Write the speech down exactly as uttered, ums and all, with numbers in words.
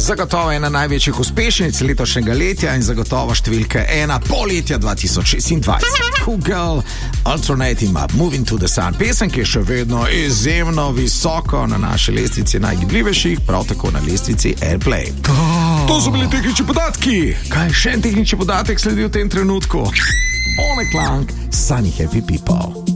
Zagotovo ena največjih uspešnic letošnjega letja in zagotovo številka ena poletja dva tisoč šestindvajset. Cool Girl, Alternating Map, Moving to the Sun. Pesem, ki je še vedno izjemno visoko na naši lestvici najgibljivejših, prav tako na lestvici Airplay. Oh. To so bili tehnični podatki. Kaj še en tehnični podatek sledi v tem trenutku? One Klang, Sunny Happy People.